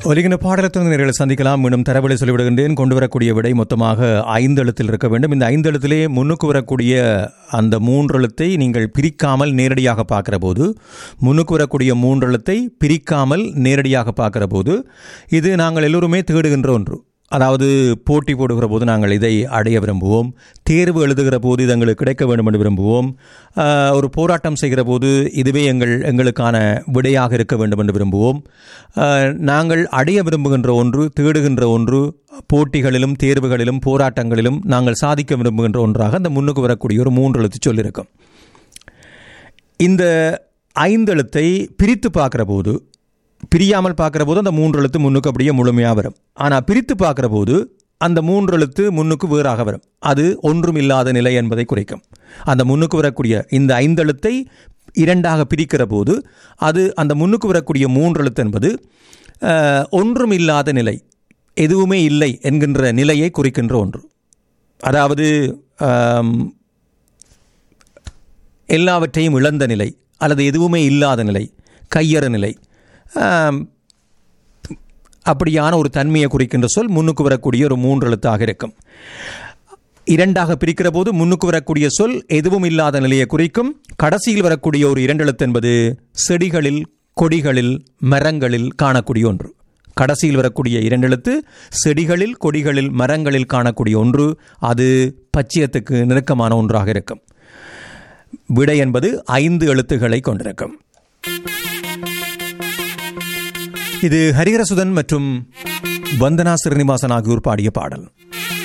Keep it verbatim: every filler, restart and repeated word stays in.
ஒலிகின பாடலத்தின் நேர்களை சந்திக்கலாம். மீண்டும் தரவழி சொல்லிவிடுகின்றேன். கொண்டு வரக்கூடிய விடை மொத்தமாக ஐந்து எழுத்தில் இருக்க வேண்டும். இந்த ஐந்து எழுத்திலே முன்னுக்கு வரக்கூடிய அந்த மூன்று எழுத்தை நீங்கள் பிரிக்காமல் நேரடியாக பார்க்கிற போது, முன்னுக்கு வரக்கூடிய மூன்று எழுத்தை பிரிக்காமல் நேரடியாக பார்க்கிற போது, இது நாங்கள் எல்லோருமே தேடுகின்ற ஒன்று. அதாவது போட்டி போடுகிற போது நாங்கள் இதை அடைய விரும்புவோம். தேர்வு எழுதுகிற போது இது எங்களுக்கு கிடைக்க வேண்டும் என்று விரும்புவோம். ஒரு போராட்டம் செய்கிற போது இதுவே எங்கள் எங்களுக்கான விடையாக இருக்க வேண்டும் என்று விரும்புவோம். நாங்கள் அடைய விரும்புகின்ற ஒன்று, தேடுகின்ற ஒன்று, போட்டிகளிலும் தேர்வுகளிலும் போராட்டங்களிலும் நாங்கள் சாதிக்க விரும்புகின்ற ஒன்றாக அந்த முன்னுக்கு வரக்கூடிய ஒரு மூன்று எழுத்து சொல்லியிருக்கும். இந்த ஐந்து எழுத்தை பிரித்து பார்க்குற போது, பிரியாமல் பார்க்குற போது அந்த மூன்று எழுத்து முன்னுக்கு அப்படியே முழுமையாக வரும். ஆனால் பிரித்து பார்க்குற போது அந்த மூன்று எழுத்து முன்னுக்கு வேறாக வரும். அது ஒன்றும் இல்லாத நிலை என்பதை குறைக்கும். அந்த முன்னுக்கு வரக்கூடிய இந்த ஐந்து எழுத்தை இரண்டாக பிரிக்கிற போது அது அந்த முன்னுக்கு வரக்கூடிய மூன்று எழுத்து என்பது ஒன்றும் இல்லாத நிலை, எதுவுமே இல்லை என்கின்ற நிலையை குறிக்கின்ற ஒன்று. அதாவது எல்லாவற்றையும் இழந்த நிலை அல்லது எதுவுமே இல்லாத நிலை, கையற நிலை, அப்படியான ஒரு தன்மையை குறிக்கின்ற சொல் முன்னுக்கு வரக்கூடிய ஒரு மூன்று எழுத்தாக இருக்கும். இரண்டாக பிரிக்கிற போது முன்னுக்கு வரக்கூடிய சொல் எதுவும் இல்லாத நிலையை குறிக்கும். கடைசியில் வரக்கூடிய ஒரு இரண்டு எழுத்து என்பது செடிகளில், கொடிகளில், மரங்களில் காணக்கூடிய ஒன்று. கடைசியில் வரக்கூடிய இரண்டு எழுத்து செடிகளில், கொடிகளில், மரங்களில் காணக்கூடிய ஒன்று. அது பச்சையத்துக்கு நெருக்கமான ஒன்றாக இருக்கும். விடை என்பது ஐந்து எழுத்துக்களை கொண்டிருக்கும். இது ஹரிஹரசுதன் மற்றும் வந்தனா ஸ்ரீனிவாசன் ஆகியோர் பாடிய பாடல்.